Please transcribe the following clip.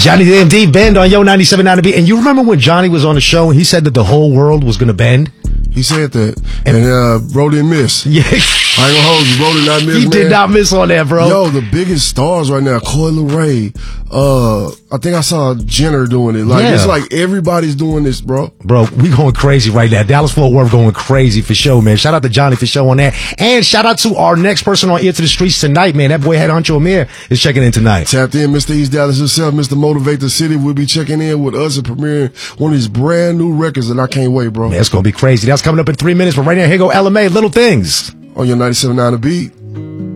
Johnny the MD bend on Yo 97.9 The Beat. And you remember when Johnny was on the show and he said that the whole world was going to bend? He said that. And Bro didn't miss. Yeah. I ain't gonna hold you. Bro did not miss, He did not miss on that, bro. Yo, the biggest stars right now, Coi Leray. I think I saw Jenner doing it. Like, it's like everybody's doing this, bro. Bro, we going crazy right now. Dallas-Fort Worth going crazy for sure, man. Shout out to Johnny for sure on that. And shout out to our next person on Ear to the Streets tonight, man. That boy Head Honcho Amir is checking in tonight. Tapped in, Mr. East Dallas himself, Mr. Motivate the City will be checking in with us and premiering one of these brand new records, and I can't wait, bro. Man, it's going to be crazy. That's coming up in 3 minutes, but right now, here go LMA, Little Things. On your 97.9 The Beat.